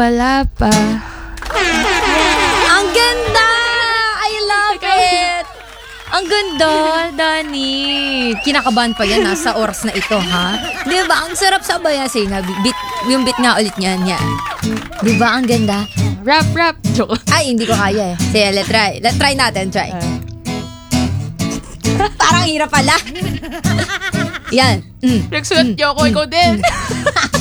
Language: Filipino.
wala pa. Ang ganda! I love it! Ang ganda, Dani. Kinakabahan pa yan sa oras na ito, ha? Di ba? Ang sarap sabayan. Sige nga, yung beat nga ulit niyan. Yan. Di ba? Ang ganda. Rap. Joke. Ay, hindi ko kaya eh. Sige, let's try. Let's try natin. Try. Parang hirap pala. Yan. Nagsulat niyo ako, ikaw din.